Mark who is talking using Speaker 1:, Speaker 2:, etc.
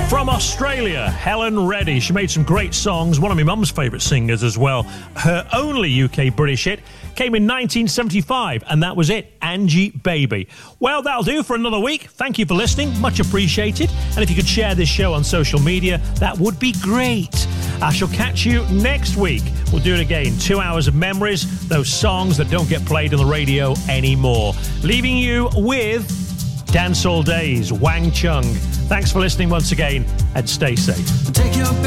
Speaker 1: From Australia, Helen Reddy. She made some great songs, one of my mum's favourite singers as well. Her only UK British hit came in 1975, and that was it, Angie Baby. Well, that'll do for another week. Thank you for listening, much appreciated. And if you could share this show on social media, that would be great. I shall catch you next week. We'll do it again, 2 hours of memories, those songs that don't get played on the radio anymore. Leaving you with Dance All Days, Wang Chung. Thanks for listening once again, and stay safe.
Speaker 2: Take your